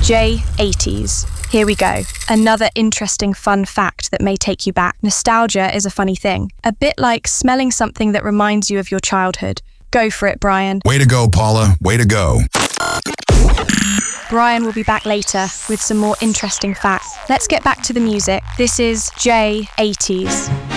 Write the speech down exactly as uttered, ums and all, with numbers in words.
J eighties. Here we go. Another interesting fun fact that may take you back. Nostalgia is a funny thing. A bit like smelling something that reminds you of your childhood. Go for it, Brian. Way to go, Paula. Way to go. Brian will be back later with some more interesting facts. Let's get back to the music. This is J eighties.